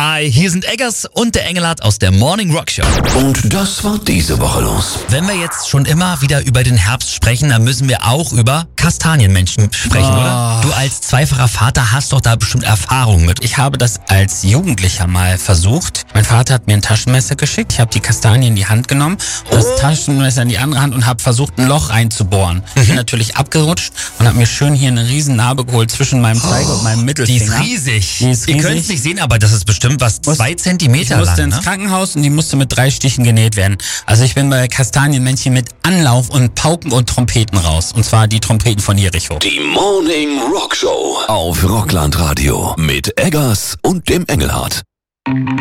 Hi, hier sind Eggers und der Engelhardt aus der Morning Rock Show. Und das war diese Woche los. Wenn wir jetzt schon immer wieder über den Herbst sprechen, dann müssen wir auch über Kastanienmenschen sprechen, oder? Du als zweifacher Vater hast doch da bestimmt Erfahrung mit. Ich habe das als Jugendlicher mal versucht. Mein Vater hat mir ein Taschenmesser geschickt. Ich habe die Kastanien in die Hand genommen, das Taschenmesser in die andere Hand und habe versucht, ein Loch reinzubohren. Bin natürlich abgerutscht und habe mir schön hier eine riesen Narbe geholt zwischen meinem Zeiger und meinem Mittelfinger. Die ist riesig. Die ist Ihr riesig. könnt es nicht sehen, aber das ist bestimmt was 2 Zentimeter Ich musste lang, ins Krankenhaus und die musste mit 3 Stichen genäht werden. Also ich bin bei Kastanienmännchen mit Anlauf und Pauken und Trompeten raus. Und zwar die Trompeten von Jericho. Die Morning Rock Show auf Rockland Radio mit Eggers und dem Engelhardt.